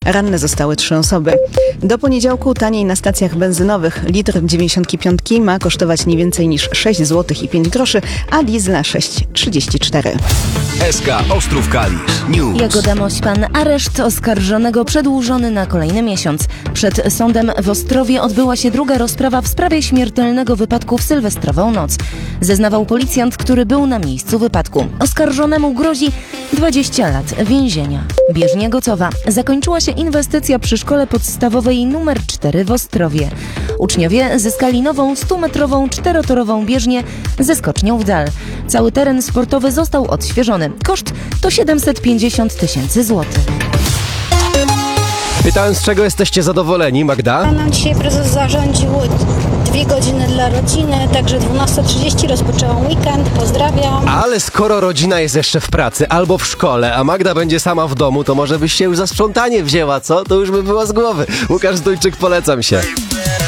Ranne zostały 3 osoby. Do poniedziałku taniej na stacjach benzynowych. Litr 95 ma kosztować nie więcej niż 6 zł i 5 groszy, a diesla 6,34. SK Ostrów Kalisz News. Jagoda Mośpan. Areszt oskarżonego przedłużony na kolejny miesiąc. Przed sądem w Ostrowie odbyła się druga rozprawa w sprawie śmiertelnego wypadku w sylwestrową noc. Zeznawał policjant, który był na miejscu wypadku. Oskarżonemu grozi 20 lat więzienia. Bieżnia Gocowa. Zakończyła się inwestycja przy szkole podstawowej nr 4 w Ostrowie. Uczniowie zyskali nową 100-metrową czterotorową bieżnię ze skocznią w dal. Cały teren sportowy został odświeżony. Koszt to 750 000 złotych. Pytałem, z czego jesteście zadowoleni, Magda? Nam dzisiaj prezes zarządził 2 godziny dla rodziny, także 12:30 rozpoczęłam weekend, pozdrawiam. Ale skoro rodzina jest jeszcze w pracy albo w szkole, a Magda będzie sama w domu, to może byś się już za sprzątanie wzięła, co? To już by było z głowy. Łukasz Zdójczyk, polecam się.